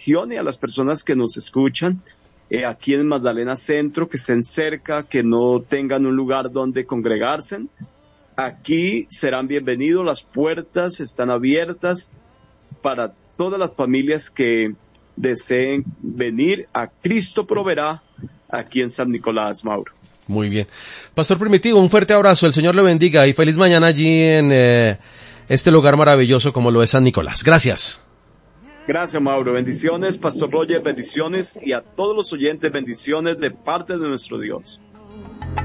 región y a las personas que nos escuchan aquí en Magdalena Centro, que estén cerca, que no tengan un lugar donde congregarse. Aquí serán bienvenidos, las puertas están abiertas para todas las familias que deseen venir a Cristo Proveerá aquí en San Nicolás, Mauro. Muy bien. Pastor Primitivo, un fuerte abrazo, el Señor le bendiga y feliz mañana allí en este lugar maravilloso como lo es San Nicolás. Gracias. Gracias, Mauro. Bendiciones, Pastor Roger, bendiciones y a todos los oyentes, bendiciones de parte de nuestro Dios.